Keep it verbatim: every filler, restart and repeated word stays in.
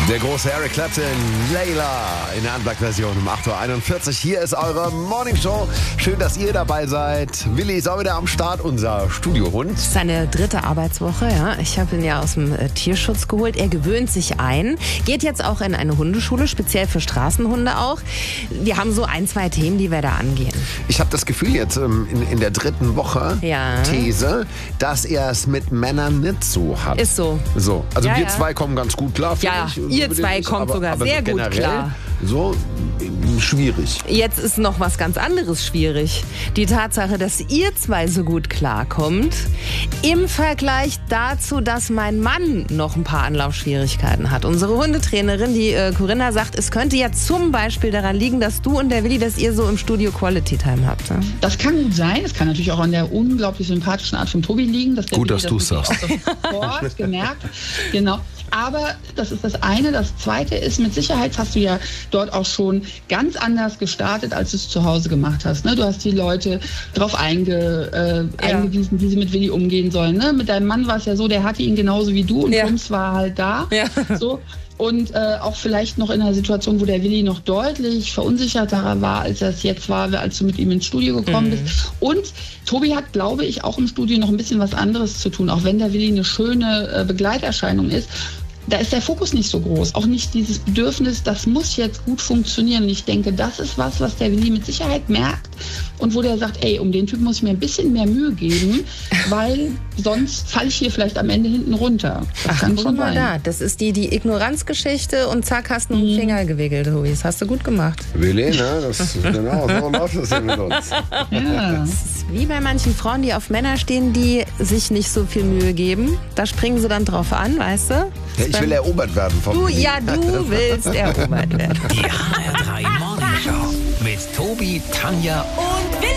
Der große Eric Clapton, Layla in der Unplugged-Version um acht Uhr einundvierzig. Hier ist eure Morning Show. Schön, dass ihr dabei seid. Willi ist auch wieder am Start, unser Studiohund. Seine dritte Arbeitswoche, ja. Ich habe ihn ja aus dem äh, Tierschutz geholt. Er gewöhnt sich ein. Geht jetzt auch in eine Hundeschule, speziell für Straßenhunde auch. Wir haben so ein, zwei Themen, die wir da angehen. Ich habe das Gefühl jetzt ähm, in, in der dritten Woche, Ja. These, dass er es mit Männern nicht so hat. Ist so. So, also Ja, wir ja. zwei kommen ganz gut klar. finde Ja, ich. ihr So zwei ist, kommt aber, sogar aber sehr so gut generell klar. So äh, schwierig. Jetzt ist noch was ganz anderes schwierig. Die Tatsache, dass ihr zwei so gut klarkommt, im Vergleich dazu, dass mein Mann noch ein paar Anlaufschwierigkeiten hat. Unsere Hundetrainerin, die äh, Corinna, sagt, es könnte ja zum Beispiel daran liegen, dass du und der Willi, dass ihr so im Studio Quality Time habt. Ne? Das kann gut sein. Es kann natürlich auch an der unglaublich sympathischen Art von Tobi liegen. Dass der Gut, Willi dass du's wirklich sagst. auch sofort gemerkt. Genau. Aber das ist das eine. Das zweite ist, mit Sicherheit hast du ja dort auch schon ganz anders gestartet, als du es zu Hause gemacht hast. Ne? Du hast die Leute darauf einge, äh, Ja. eingewiesen, wie sie mit Willi umgehen sollen. Ne? Mit deinem Mann war es ja so, der hatte ihn genauso wie du und Ja. Plumps war halt da. Ja. So. Und äh, auch vielleicht noch in einer Situation, wo der Willi noch deutlich verunsicherter war, als er es jetzt war, als du mit ihm ins Studio gekommen Mhm. bist. Und Tobi hat, glaube ich, auch im Studio noch ein bisschen was anderes zu tun, auch wenn der Willi eine schöne äh, Begleiterscheinung ist. Da ist der Fokus nicht so groß. Auch nicht dieses Bedürfnis, das muss jetzt gut funktionieren. Und ich denke, das ist was, was der Willi mit Sicherheit merkt und wo der sagt, ey, um den Typ muss ich mir ein bisschen mehr Mühe geben, weil sonst falle ich hier vielleicht am Ende hinten runter. Das kann Guck schon mal sein. da, das ist die, die Ignoranzgeschichte und zack, hast du einen Finger gewickelt, Tobi. Das hast du gut gemacht. Willi, ne? Das, genau, so läuft das ja mit uns. Ja. Das ist wie bei manchen Frauen, die auf Männer stehen, die sich nicht so viel Mühe geben. Da springen sie dann drauf an, weißt du? Ja, ich will erobert werden vom Du, Willi. ja, du willst erobert werden. Die H R drei Morning Show mit Tobi, Tanja und